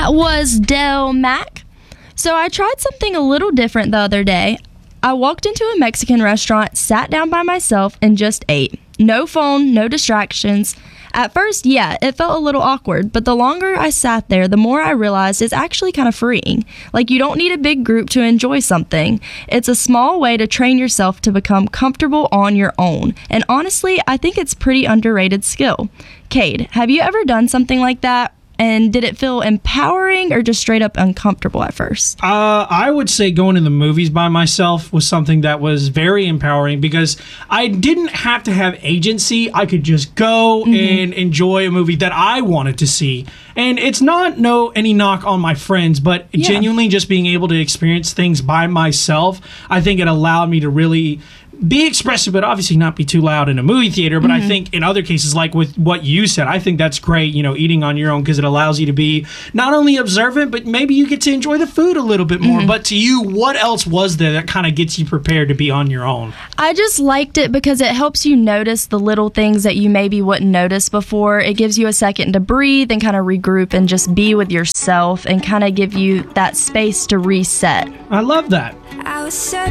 That was Del Mac. So I tried something a little different the other day. I walked into a Mexican restaurant, sat down by myself, and just ate. No phone, no distractions. At first, yeah, it felt a little awkward, but the longer I sat there, the more I realized it's actually kind of freeing. Like, you don't need a big group to enjoy something. It's a small way to train yourself to become comfortable on your own. And honestly, I think it's pretty underrated skill. Cade, have you ever done something like that? And did it feel empowering or just straight up uncomfortable at first? I would say going to the movies by myself was something that was very empowering because I didn't have to have agency. I could just go and enjoy a movie that I wanted to see. And it's not any knock on my friends, but genuinely just being able to experience things by myself, I think it allowed me to really be expressive, but obviously not be too loud in a movie theater. But I think in other cases, like with what you said, I think that's great, eating on your own, because it allows you to be not only observant, but maybe you get to enjoy the food a little bit more. But to you, what else was there that kind of gets you prepared to be on your own? I just liked it because it helps you notice the little things that you maybe wouldn't notice before. It gives you a second to breathe and kind of regroup and just be with yourself and kind of give you that space to reset. I love that. I was